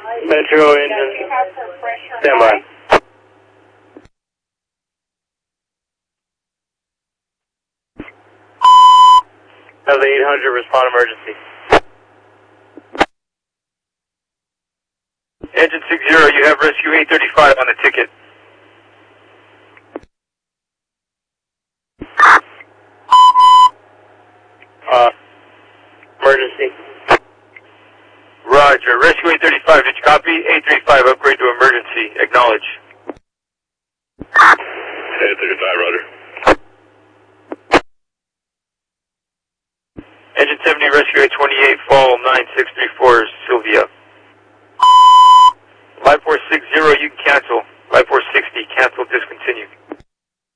Metro engine, standby. Have the 800 respond emergency. Engine 60, you have rescue 835 on the ticket. Emergency. Roger. Rescue 835, did you copy? 835, upgrade to emergency. Acknowledge. 835, roger. Engine 70, rescue 828, fall 9634, Sylvia. Live 460, you can cancel. Live 460, cancel, discontinue.